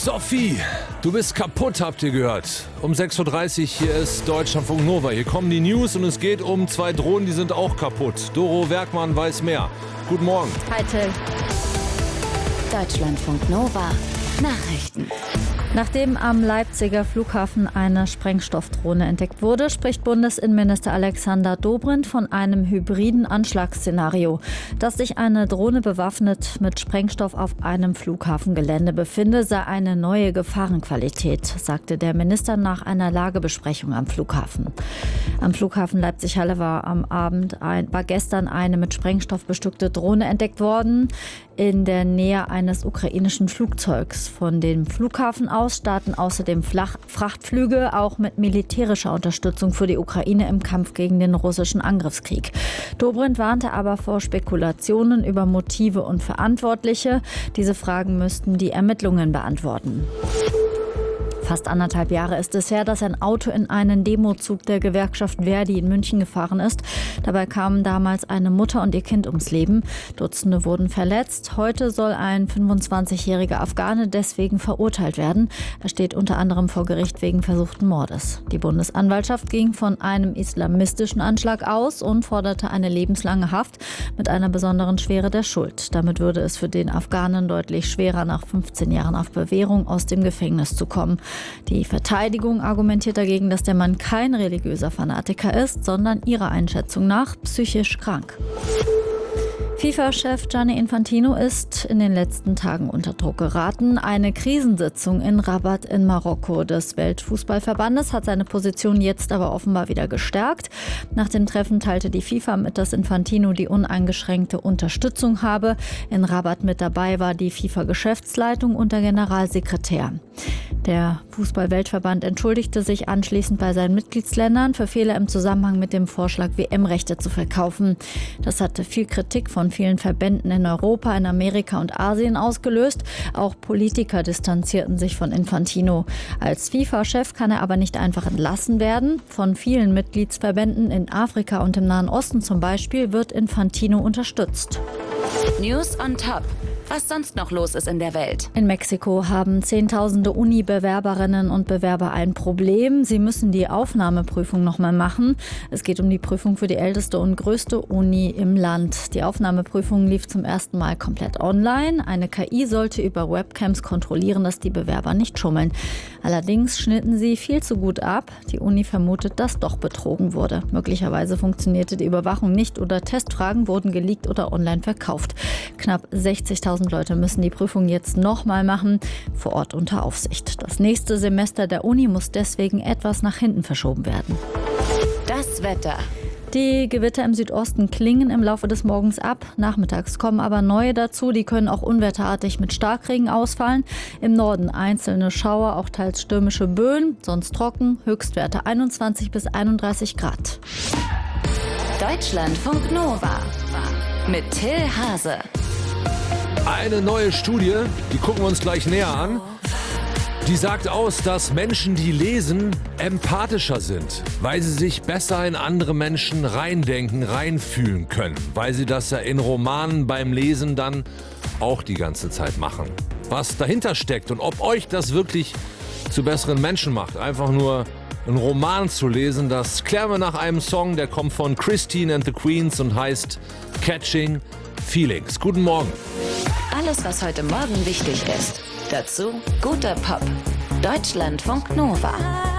Sophie, du bist kaputt, habt ihr gehört. Um 6.30 Uhr, hier ist Deutschlandfunk Nova. Hier kommen die News und es geht um 2 Drohnen, die sind auch kaputt. Doro Werkmann weiß mehr. Guten Morgen. Hi Till. Deutschlandfunk Nova Nachrichten. Nachdem am Leipziger Flughafen eine Sprengstoffdrohne entdeckt wurde, spricht Bundesinnenminister Alexander Dobrindt von einem hybriden Anschlagsszenario. Dass sich eine Drohne bewaffnet mit Sprengstoff auf einem Flughafengelände befinde, sei eine neue Gefahrenqualität, sagte der Minister nach einer Lagebesprechung am Flughafen. Am Flughafen Leipzig-Halle war gestern eine mit Sprengstoff bestückte Drohne entdeckt worden. In der Nähe eines ukrainischen Flugzeugs. Von dem Flughafen aus starten außerdem Frachtflüge, auch mit militärischer Unterstützung für die Ukraine im Kampf gegen den russischen Angriffskrieg. Dobrindt warnte aber vor Spekulationen über Motive und Verantwortliche. Diese Fragen müssten die Ermittlungen beantworten. Fast 1,5 Jahre ist es her, dass ein Auto in einen Demozug der Gewerkschaft Verdi in München gefahren ist. Dabei kamen damals eine Mutter und ihr Kind ums Leben. Dutzende wurden verletzt. Heute soll ein 25-jähriger Afghane deswegen verurteilt werden. Er steht unter anderem vor Gericht wegen versuchten Mordes. Die Bundesanwaltschaft ging von einem islamistischen Anschlag aus und forderte eine lebenslange Haft mit einer besonderen Schwere der Schuld. Damit würde es für den Afghanen deutlich schwerer, nach 15 Jahren auf Bewährung aus dem Gefängnis zu kommen. Die Verteidigung argumentiert dagegen, dass der Mann kein religiöser Fanatiker ist, sondern ihrer Einschätzung nach psychisch krank. FIFA-Chef Gianni Infantino ist in den letzten Tagen unter Druck geraten. Eine Krisensitzung in Rabat in Marokko des Weltfußballverbandes hat seine Position jetzt aber offenbar wieder gestärkt. Nach dem Treffen teilte die FIFA mit, dass Infantino die uneingeschränkte Unterstützung habe. In Rabat mit dabei war die FIFA-Geschäftsleitung und der Generalsekretär. Der Fußball-Weltverband entschuldigte sich anschließend bei seinen Mitgliedsländern für Fehler im Zusammenhang mit dem Vorschlag, WM-Rechte zu verkaufen. Das hatte viel Kritik von vielen Verbänden in Europa, in Amerika und Asien ausgelöst. Auch Politiker distanzierten sich von Infantino. Als FIFA-Chef kann er aber nicht einfach entlassen werden. Von vielen Mitgliedsverbänden in Afrika und im Nahen Osten zum Beispiel wird Infantino unterstützt. News on Top. Was sonst noch los ist in der Welt. In Mexiko haben Zehntausende Uni-Bewerberinnen und Bewerber ein Problem. Sie müssen die Aufnahmeprüfung nochmal machen. Es geht um die Prüfung für die älteste und größte Uni im Land. Die Aufnahmeprüfung lief zum ersten Mal komplett online. Eine KI sollte über Webcams kontrollieren, dass die Bewerber nicht schummeln. Allerdings schnitten sie viel zu gut ab. Die Uni vermutet, dass doch betrogen wurde. Möglicherweise funktionierte die Überwachung nicht oder Testfragen wurden geleakt oder online verkauft. Knapp 60.000 Leute müssen die Prüfung jetzt nochmal machen, vor Ort unter Aufsicht. Das nächste Semester der Uni muss deswegen etwas nach hinten verschoben werden. Das Wetter. Die Gewitter im Südosten klingen im Laufe des Morgens ab. Nachmittags kommen aber neue dazu. Die können auch unwetterartig mit Starkregen ausfallen. Im Norden einzelne Schauer, auch teils stürmische Böen. Sonst trocken, Höchstwerte 21 bis 31 Grad. Deutschlandfunk Nova mit Till Hase. Eine neue Studie, die gucken wir uns gleich näher an. Die sagt aus, dass Menschen, die lesen, empathischer sind, weil sie sich besser in andere Menschen reindenken, reinfühlen können, weil sie das ja in Romanen beim Lesen dann auch die ganze Zeit machen. Was dahinter steckt und ob euch das wirklich zu besseren Menschen macht, einfach nur einen Roman zu lesen, das klären wir nach einem Song, der kommt von Christine and the Queens und heißt Catching Feelings. Guten Morgen. Alles, was heute Morgen wichtig ist. Dazu guter Pop. Deutschlandfunk Nova.